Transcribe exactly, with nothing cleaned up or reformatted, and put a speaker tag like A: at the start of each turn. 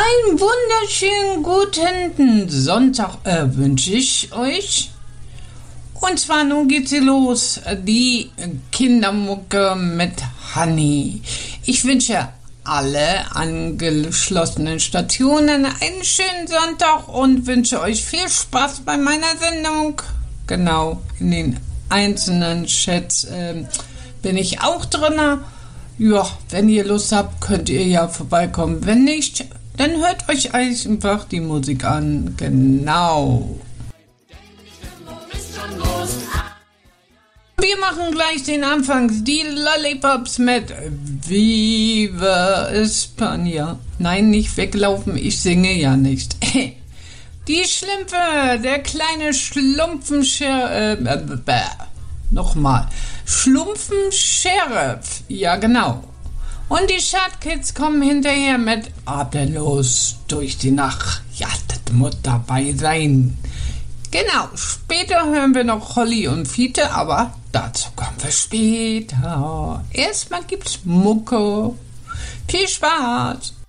A: Einen wunderschönen guten Sonntag äh, wünsche ich euch. Und zwar nun geht sie los, die Kindermucke mit Honey. Ich wünsche alle angeschlossenen Stationen einen schönen Sonntag und wünsche euch viel Spaß bei meiner Sendung. Genau, in den einzelnen Chats äh, bin ich auch drin. Ja, wenn ihr Lust habt, könnt ihr ja vorbeikommen. Wenn nicht, dann hört euch einfach die Musik an. Genau. Wir machen gleich den Anfang. Die Lollipops mit Viva España. Nein, nicht weglaufen, ich singe ja nicht. Die Schlümpfe, der kleine Schlumpfen-Sheriff. Äh, Nochmal. Schlumpfen-Sheriff. Ja, genau. Und die Schatzkids kommen hinterher mit Atemlos durch die Nacht. Ja, das muss dabei sein. Genau, später hören wir noch Holly und Fiete, aber dazu kommen wir später. Erstmal gibt's Mucke. Viel Spaß!